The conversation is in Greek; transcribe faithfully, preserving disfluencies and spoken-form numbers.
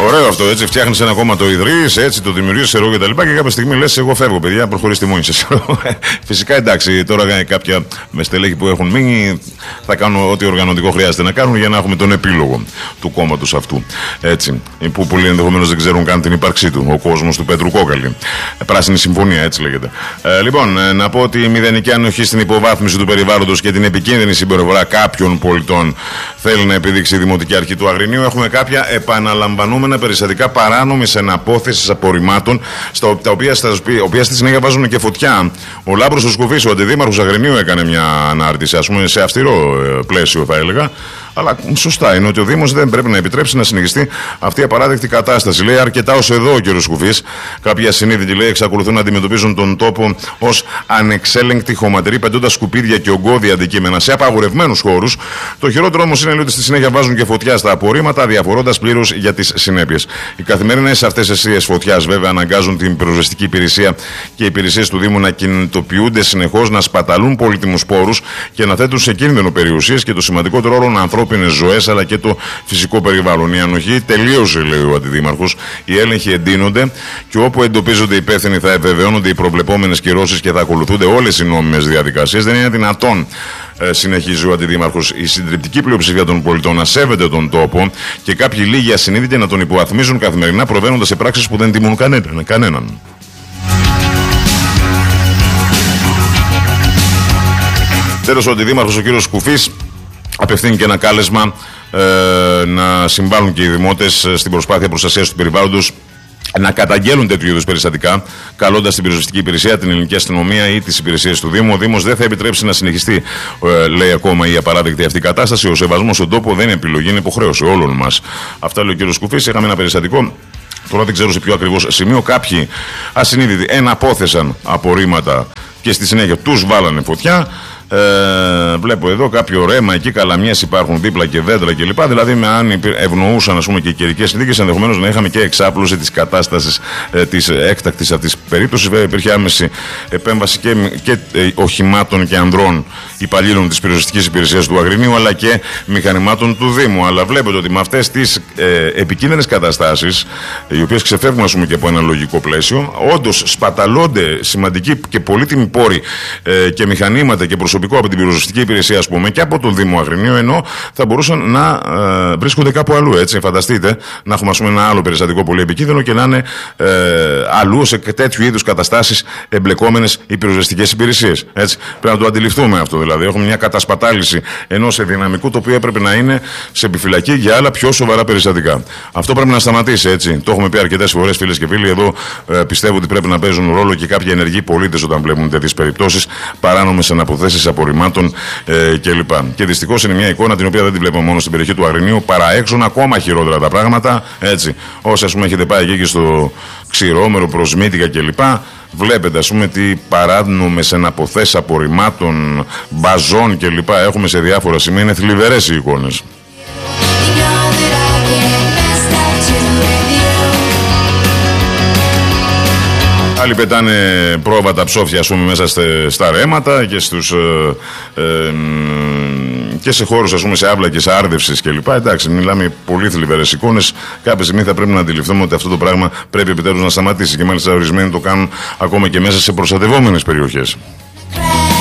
Ωραίο αυτό, έτσι. Φτιάχνει ένα κόμμα, το ιδρύεις, έτσι, το δημιουργείς εγώ και τα λοιπά. Και κάποια στιγμή λες: εγώ φεύγω, παιδιά, προχωρήστε μόνοι σας. Φυσικά εντάξει, τώρα κάποια με στελέχη που έχουν μείνει θα κάνουν ό,τι οργανωτικό χρειάζεται να κάνουν για να έχουμε τον επίλογο του κόμματος αυτού. Έτσι. Που πολλοί ενδεχομένως δεν ξέρουν καν την ύπαρξή του. Ο κόσμος του Πέτρου Κόκαλη. Πράσινη συμφωνία, έτσι λέγεται. Ε, λοιπόν, ε, να πω ότι η μηδενική ανοχή στην υποβάθμιση του περιβάλλοντος και την επικίνδυνη συμπεριφορά κάποιων πολιτών θέλει να επιδείξει η Δημοτική Αρχή του Αγρινίου. Έχουμε κάποια επαναλαμβανόμενα περιστατικά παράνομης εναπόθεσης απορριμμάτων, στα, τα οποία, στα οποία στη συνέχεια βάζουν και φωτιά. Ο Λάμπρος ο Σκουφής, ο αντιδήμαρχος Αγρινίου, έκανε μια ανάρτηση, ας πούμε, σε αυστηρό πλαίσιο, θα έλεγα. Αλλά σωστά είναι ότι ο Δήμος δεν πρέπει να επιτρέψει να συνεχιστεί αυτή η απαράδεκτη κατάσταση. Λέει αρκετά ως εδώ ο κ. Σκουφής. Κάποιοι ασυνείδητοι, λέει, εξακολουθούν να αντιμετωπίζουν τον τόπο ως ανεξέλεγκτη χωματερή, πετώντας σκουπίδια και ογκώδια αντικείμενα σε απαγορευμένους χώρους. Το χειρότερο όμως είναι, λέει, ότι στη συνέχεια βάζουν και φωτιά στα απορρίμματα, αδιαφορώντας πλήρως για τις συνέπειες. Οι καθημερινές αυτές αιστείες φωτιάς, βέβαια, αναγκάζουν την πυροσβεστική υπηρεσία και οι υπηρεσίες του Δήμου να κινητοποιούνται συνεχώς, να σπαταλούν πολύτιμους σπόρους και να θέτουν σε κίνδυνο περιουσίες και το σημαντικότερο ρόλο ανθρώπινες ζωές αλλά και το φυσικό περιβάλλον. Η ανοχή τελείωσε, λέει ο αντιδήμαρχος. Οι έλεγχοι εντείνονται και όπου εντοπίζονται υπεύθυνοι θα επιβεβαιώνονται οι προβλεπόμενες κυρώσεις και θα ακολουθούνται όλες οι νόμιμες διαδικασίες. Δεν είναι δυνατόν, ε, συνεχίζει ο αντιδήμαρχος, η συντριπτική πλειοψηφία των πολιτών να σέβεται τον τόπο και κάποιοι λίγοι ασυνείδητοι να τον υποβαθμίζουν καθημερινά, προβαίνοντας σε πράξεις που δεν τιμούν κανέναν. κανέναν. Τέλος, ο αντιδήμαρχος, ο κύριος Σκουφής, απευθύνει και ένα κάλεσμα ε, να συμβάλλουν και οι δημότες στην προσπάθεια προστασίας του περιβάλλοντος, να καταγγέλουν τέτοιου είδους περιστατικά, καλώντας την πυροσβεστική υπηρεσία, την ελληνική αστυνομία ή τις υπηρεσίες του Δήμου. Ο Δήμος δεν θα επιτρέψει να συνεχιστεί, ε, λέει ακόμα, η απαράδεκτη αυτή κατάσταση. Ο σεβασμός στον τόπο δεν είναι επιλογή, είναι υποχρέωση όλων μας. Αυτά λέει ο κ. Σκουφής. Είχαμε ένα περιστατικό. Τώρα δεν ξέρω σε ποιο ακριβώς σημείο. Κάποιοι ασυνείδητοι εναπόθεσαν απορρίμματα και στη συνέχεια τους βάλανε φωτιά. Ε, βλέπω εδώ κάποιο ρέμα εκεί, καλαμιές υπάρχουν δίπλα και δέντρα κλπ. Δηλαδή, με αν ευνοούσαν, ας πούμε, και οι καιρικές συνθήκες, ενδεχομένως να είχαμε και εξάπλωση της κατάστασης ε, της έκτακτης αυτής περίπτωσης. Βέβαια, υπήρχε άμεση επέμβαση και, και ε, οχημάτων και ανδρών υπαλλήλων της πυροσβεστικής υπηρεσίας του Αγρινίου, αλλά και μηχανημάτων του Δήμου. Αλλά βλέπετε ότι με αυτές τις ε, επικίνδυνες καταστάσεις, οι οποίες ξεφεύγουν, ας πούμε, και από ένα λογικό πλαίσιο, όντως σπαταλώνται σημαντικοί και πολύτιμοι πόροι ε, και μηχανήματα και προσωπικά από την πυροσβεστική υπηρεσία, ας πούμε, και από τον Δήμο Αγρινίου, ενώ θα μπορούσαν να ε, βρίσκονται κάπου αλλού. Έτσι. Φανταστείτε να έχουμε, ας πούμε, ένα άλλο περιστατικό πολύ επικίνδυνο και να είναι ε, αλλού σε τέτοιου είδους καταστάσεις εμπλεκόμενες οι πυροσβεστικές υπηρεσίες. Έτσι. Πρέπει να το αντιληφθούμε αυτό. Δηλαδή, έχουμε μια κατασπατάληση ενός δυναμικού το οποίο έπρεπε να είναι σε επιφυλακή για άλλα πιο σοβαρά περιστατικά. Αυτό πρέπει να σταματήσει. Έτσι. Το έχουμε πει αρκετές φορές, φίλες και φίλοι. Εδώ ε, πιστεύω ότι πρέπει να παίζουν ρόλο και κάποιοι ενεργοί πολίτες όταν βλέπουν τέτοιες περιπτώσεις, παράνομες αναποθέσεις απορριμμάτων ε, κλπ. Και δυστυχώς είναι μια εικόνα την οποία δεν τη βλέπουμε μόνο στην περιοχή του Αγρινίου. Παρά έξω ακόμα χειρότερα τα πράγματα. Έτσι. Όσοι, ας πούμε, έχετε πάει εκεί και στο Ξηρόμερο, Προσμήτικα κλπ. Βλέπετε, ας πούμε, τι παράνομες εναποθέσεις απορριμμάτων, μπαζών κλπ. Έχουμε σε διάφορα σημεία. Είναι θλιβερές οι εικόνες. Άλλοι πετάνε πρόβατα ψόφια, ας πούμε, μέσα στε, στα ρέματα και, στους, ε, ε, και σε χώρους, ας πούμε, σε άβλακες άρδευσης κλπ. Εντάξει, μιλάμε πολύ θλιβερές εικόνες. Κάποια στιγμή θα πρέπει να αντιληφθούμε ότι αυτό το πράγμα πρέπει επιτέλους να σταματήσει. Και μάλιστα ορισμένοι το κάνουν ακόμα και μέσα σε προστατευόμενες περιοχές.